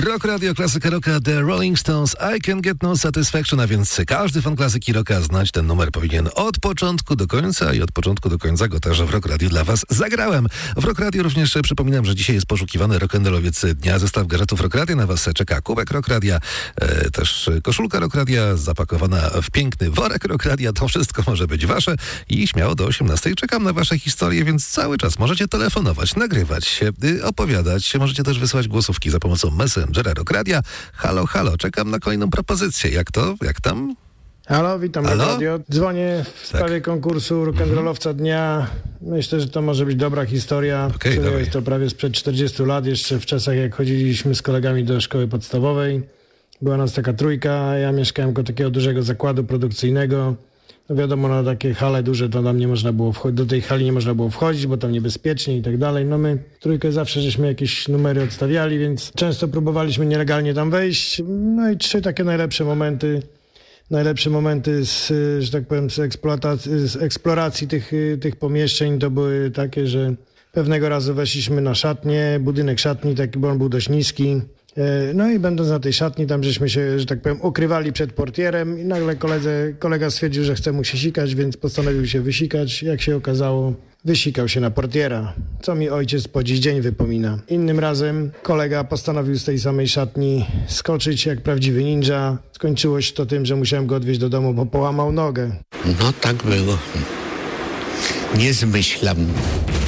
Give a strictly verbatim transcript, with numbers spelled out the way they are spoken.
Rock Radio, klasyka rocka, The Rolling Stones, I Can Get No Satisfaction, a więc każdy fan klasyki rocka znać ten numer powinien od początku do końca i od początku do końca go też w Rock Radio dla was zagrałem. W Rock Radio również przypominam, że dzisiaj jest poszukiwany rock'n'rollowiec dnia. Zestaw gadżetów Rock Radia na was czeka, kubek Rock Radia, e, też koszulka Rock Radia zapakowana w piękny worek Rock Radia. To wszystko może być wasze i śmiało do osiemnastej czekam na wasze historie, więc cały czas możecie telefonować, nagrywać się, y, opowiadać. Możecie też wysłać głosówki za pomocą Messengera Rock Radia. Halo, halo, czekam na kolejną propozycję. Jak to? Jak tam? Halo, witam Halo? na radio. Dzwonię w sprawie Tak. konkursu rock'n'rollowca dnia. Myślę, że to może być dobra historia. Okej, Okay, dawaj. jest to prawie sprzed czterdziestu lat, jeszcze w czasach jak chodziliśmy z kolegami do szkoły podstawowej. Była nas taka trójka, ja mieszkałem koło takiego dużego zakładu produkcyjnego. No wiadomo, na takie hale duże to tam nie można było wchodzić, do tej hali nie można było wchodzić, bo tam niebezpiecznie i tak dalej. No my trójkę zawsze żeśmy jakieś numery odstawiali, więc często próbowaliśmy nielegalnie tam wejść. No i trzy takie najlepsze momenty, najlepsze momenty z, że tak powiem, z eksploatacji, z eksploracji tych, tych pomieszczeń to były takie, że pewnego razu weszliśmy na szatnię, budynek szatni, taki, bo on był dość niski. No i będąc na tej szatni, tam żeśmy się, że tak powiem, ukrywali przed portierem i nagle koledze, kolega stwierdził, że chce mu się sikać, więc postanowił się wysikać. Jak się okazało, wysikał się na portiera, co mi ojciec po dziś dzień wypomina. Innym razem kolega postanowił z tej samej szatni skoczyć jak prawdziwy ninja. Skończyło się to tym, że musiałem go odwieźć do domu, bo połamał nogę. No tak było. Nie zmyślam.